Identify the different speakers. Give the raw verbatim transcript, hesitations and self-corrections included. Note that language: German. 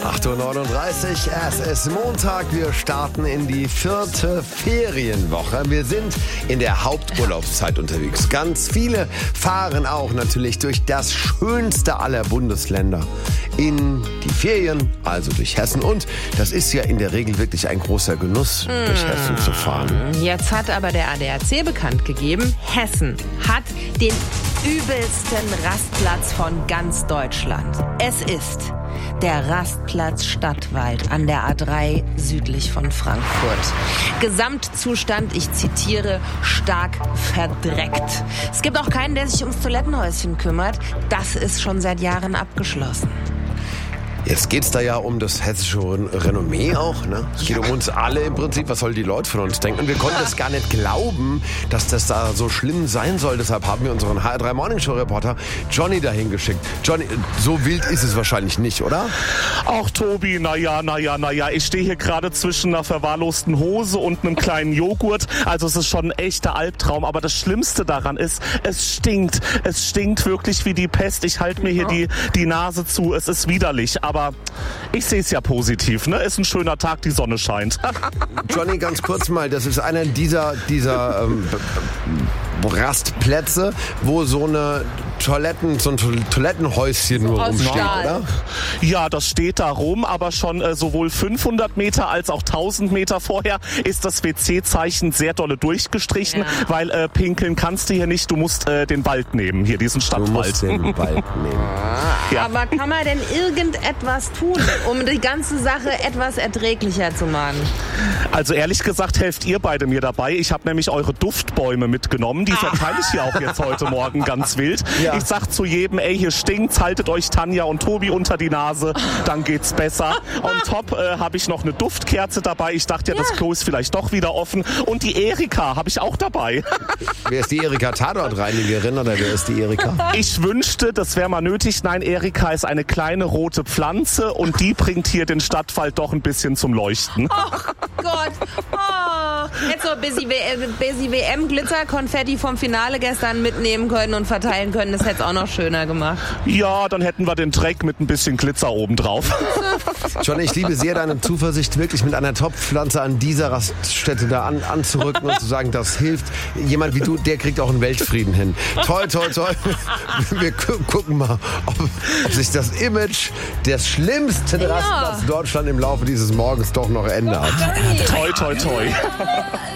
Speaker 1: acht Uhr neununddreißig, es ist Montag, wir starten in die vierte Ferienwoche. Wir sind in der Haupturlaubszeit unterwegs. Ganz viele fahren auch natürlich durch das schönste aller Bundesländer in die Ferien, also durch Hessen. Und das ist ja in der Regel wirklich ein großer Genuss, mmh. durch Hessen zu fahren.
Speaker 2: Jetzt hat aber der A D A C bekannt gegeben, Hessen hat den übelsten Rastplatz von ganz Deutschland. Es ist der Rastplatz Stadtwald an der A drei südlich von Frankfurt. Gesamtzustand, ich zitiere, stark verdreckt. Es gibt auch keinen, der sich ums Toilettenhäuschen kümmert. Das ist schon seit Jahren abgeschlossen.
Speaker 1: Jetzt geht's da ja um das hessische Renommee auch, ne? Es geht um uns alle im Prinzip. Was sollen die Leute von uns denken? Und wir konnten es gar nicht glauben, dass das da so schlimm sein soll. Deshalb haben wir unseren H R drei Morning Show Reporter Johnny dahin geschickt. Johnny, so wild ist es wahrscheinlich nicht, oder?
Speaker 3: Ach Tobi, naja, naja, naja. Ich stehe hier gerade zwischen einer verwahrlosten Hose und einem kleinen Joghurt. Also es ist schon ein echter Albtraum. Aber das Schlimmste daran ist, es stinkt. Es stinkt wirklich wie die Pest. Ich halte mir hier die, die Nase zu. Es ist widerlich. Aber Aber ich sehe es ja positiv, ne? Ist ein schöner Tag, die Sonne scheint.
Speaker 1: Johnny, ganz kurz mal, das ist einer dieser, dieser ähm, Rastplätze, wo so eine Toiletten, so ein Toilettenhäuschen nur rumsteht, oder?
Speaker 3: Ja, das steht da rum, aber schon äh, sowohl fünfhundert Meter als auch tausend Meter vorher ist das W C-Zeichen sehr dolle durchgestrichen, ja. weil äh, pinkeln kannst du hier nicht, du musst äh, den Wald nehmen, hier diesen Stadtwald.
Speaker 1: Du musst den Wald nehmen.
Speaker 2: Ja. Aber kann man denn irgendetwas tun, um die ganze Sache etwas erträglicher zu machen?
Speaker 3: Also ehrlich gesagt, helft ihr beide mir dabei. Ich habe nämlich eure Duftbäume mitgenommen, die verteile ich hier auch jetzt heute Morgen ganz wild. Ja. Ich sag zu jedem, ey, hier stinkt's, haltet euch Tanja und Tobi unter die Nase, dann geht's besser. On top äh, habe ich noch eine Duftkerze dabei. Ich dachte ja, ja, das Klo ist vielleicht doch wieder offen. Und die Erika habe ich auch dabei.
Speaker 1: Wer ist die Erika? Tatortreinigerin oder wer ist die Erika?
Speaker 3: Ich wünschte, das wäre mal nötig. Nein, Erika ist eine kleine rote Pflanze und die bringt hier den Stadtwald doch ein bisschen zum Leuchten.
Speaker 2: Oh Gott, oh. Hätte so Busy W M Glitzer, Konfetti vom Finale gestern mitnehmen können und verteilen können. Das hätte es auch noch schöner gemacht.
Speaker 3: Ja, dann hätten wir den Dreck mit ein bisschen Glitzer oben drauf.
Speaker 1: Johnny, ich liebe sehr deine Zuversicht, wirklich mit einer Topfpflanze an dieser Raststätte da an, anzurücken und zu sagen, das hilft. Jemand wie du, der kriegt auch einen Weltfrieden hin. Toll, toll, toll. Wir gu- gucken mal, ob, ob sich das Image des schlimmsten ja. Rastplatzes Deutschland im Laufe dieses Morgens doch noch ändert.
Speaker 3: Toi, toi, toi.